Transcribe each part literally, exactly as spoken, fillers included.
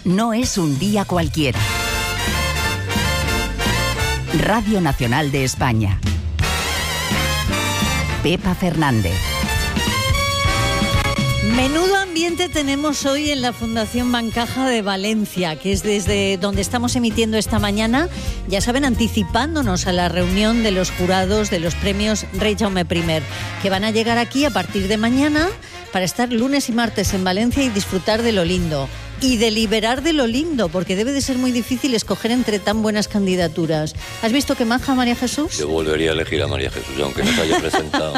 no es un día cualquiera. Radio Nacional de España. Pepa Fernández. Menudo ambiente tenemos hoy en la Fundación Bancaja de Valencia, que es desde donde estamos emitiendo esta mañana, ya saben, anticipándonos a la reunión de los jurados de los premios Rey Jaume primer, que van a llegar aquí a partir de mañana para estar lunes y martes en Valencia y disfrutar de lo lindo. Y deliberar de lo lindo, porque debe de ser muy difícil escoger entre tan buenas candidaturas. ¿Has visto qué maja María Jesús? Yo volvería a elegir a María Jesús, aunque no se haya presentado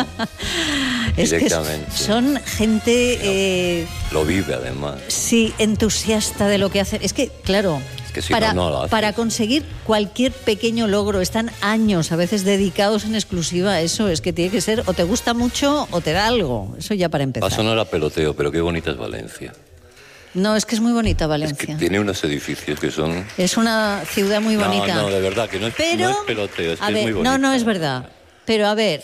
es directamente. Que son gente... Eh, lo vive, además. Sí, entusiasta de lo que hacen. Es que, claro... Es que si para, no, no lo hace. Para conseguir cualquier pequeño logro están años a veces dedicados en exclusiva a eso. Es que tiene que ser o te gusta mucho o te da algo. Eso ya para empezar. Va a sonar a peloteo, pero qué bonita es Valencia. No, es que es muy bonita Valencia. Es que tiene unos edificios que son... Es una ciudad muy bonita. No, no, de verdad, que no es, pero, no es peloteo, es que a ver, es muy bonita. No, no, es verdad. Pero a ver,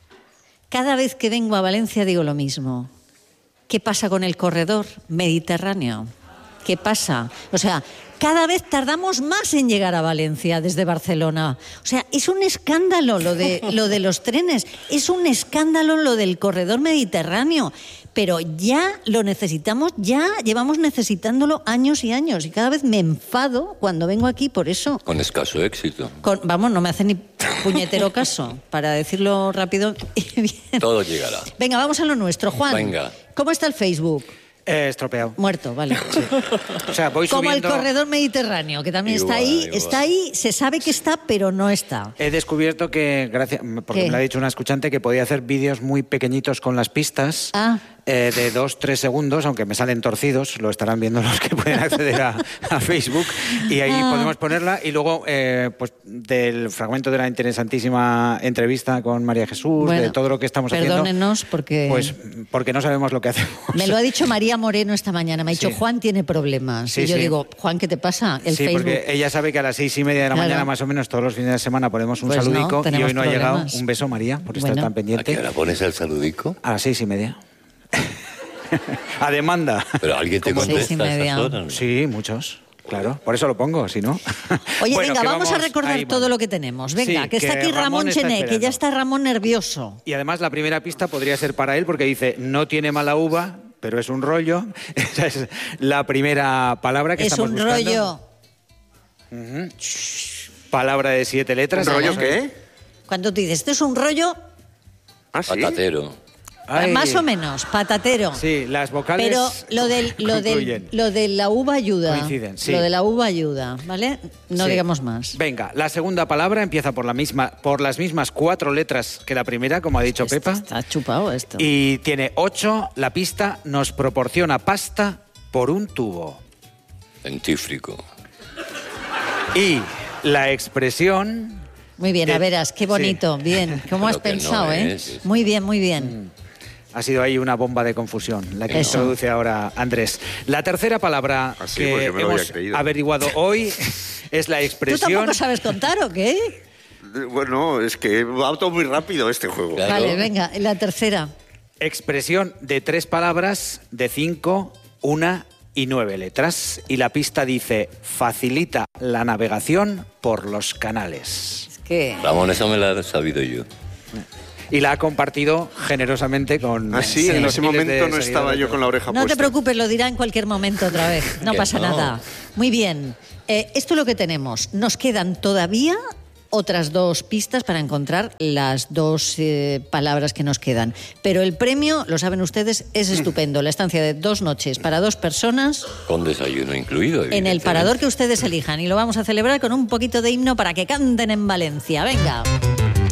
cada vez que vengo a Valencia digo lo mismo. ¿Qué pasa con el corredor mediterráneo? ¿Qué pasa? O sea, cada vez tardamos más en llegar a Valencia desde Barcelona. O sea, es un escándalo lo de, lo de los trenes. Es un escándalo lo del corredor mediterráneo. Pero ya lo necesitamos, ya llevamos necesitándolo años y años. Y cada vez me enfado cuando vengo aquí por eso. Con escaso éxito. Con, vamos, no me hace ni puñetero caso, para decirlo rápido y bien. Todo llegará. Venga, vamos a lo nuestro. Juan, Venga. ¿Cómo está el Facebook? Eh, estropeado. Muerto, vale. Sí. O sea, voy Como subiendo... el corredor mediterráneo, que también Igual, está ahí, igual. está ahí, se sabe que está, pero no está. He descubierto que, gracias, porque ¿Qué? me lo ha dicho una escuchante, que podía hacer vídeos muy pequeñitos con las pistas, Ah. eh, de dos, tres segundos, aunque me salen torcidos, lo estarán viendo los que pueden acceder a, a Facebook, y ahí Ah. podemos ponerla. Y luego, eh, pues, del fragmento de la interesantísima entrevista con María Jesús, Bueno, de todo lo que estamos haciendo. Perdónenos porque... Pues, porque no sabemos lo que hacemos. Me lo ha dicho María Moreno esta mañana. Me ha dicho, Sí. Juan tiene problemas. Sí, y yo sí. digo, Juan, ¿qué te pasa? El sí, Facebook. porque ella sabe que a las seis y media de la Claro. mañana, más o menos, todos los fines de semana ponemos un Pues no, saludico, y tenemos hoy no ha llegado. problemas. Un beso, María, por estar Bueno. tan ¿A pendiente. qué hora pones el saludico? A las seis y media. A demanda. Pero alguien te ¿Cómo seis y contesta a media? esas horas, ¿no? Sí, muchos. Claro, por eso lo pongo, si no. Oye, Bueno, venga, que vamos, a recordar ahí todo vamos. lo que tenemos. Venga, Sí, que está que aquí Ramón, Ramón está Chené, que esperando. ya está Ramón nervioso. Y además la primera pista podría ser para él, porque dice, no tiene mala uva, pero es un rollo. Esa es la primera palabra que Es estamos un buscando. rollo. Ujú. Palabra de siete letras. ¿Un rollo Vamos a ver. qué? Cuando tú dices, esto es un rollo, ¿Ah, sí? Patatero. Ay. más o menos, patatero. Sí, las vocales Pero lo del, lo, del, concluyen. lo de la uva ayuda. Coinciden, sí. Lo de la uva ayuda, ¿vale? No Sí. digamos más. Venga, la segunda palabra empieza por, la misma, por las mismas cuatro letras que la primera, como ha dicho Esto Pepa. Está chupado esto. Y tiene ocho. La pista nos proporciona pasta por un tubo. Dentífrico. Y la expresión... Muy bien, de- a veras, qué bonito, Sí. bien. ¿Cómo Pero has que no pensado, eh? es. Muy bien, muy bien. Ha sido ahí una bomba de confusión, la que Eso. introduce ahora Andrés. La tercera palabra Ah, sí, que porque me lo había hemos creído. averiguado hoy es la ¿Tú expresión... tampoco sabes contar o qué? Bueno, es que va todo muy rápido este juego. Claro. Vale, venga, la tercera. Expresión de tres palabras, de cinco, una y nueve letras. Y la pista dice, facilita la navegación por los canales. Es que... Ramón, esa me la he sabido yo. Y la ha compartido generosamente con... Ah, sí, en los ese miles momento de no estaba seguidores. yo con la oreja No te puesta. preocupes, lo dirá en cualquier momento otra vez. No Que pasa no. nada. Muy bien. Eh, esto es lo que tenemos. Nos quedan todavía otras dos pistas para encontrar las dos eh, palabras que nos quedan. Pero el premio, lo saben ustedes, es estupendo. La estancia de dos noches para dos personas Con desayuno incluido. en el evidentemente. parador que ustedes elijan. Y lo vamos a celebrar con un poquito de himno para que canten en Valencia. Venga.